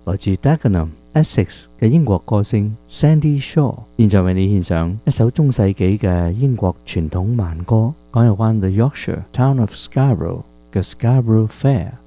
來自 Dagenham、Essex 嘅英國歌星 Sandy Shaw， 現在為你獻上一首中世紀嘅英國傳統慢歌，講有關 The Yorkshire Town of Scarborough 嘅 Scarborough Fair。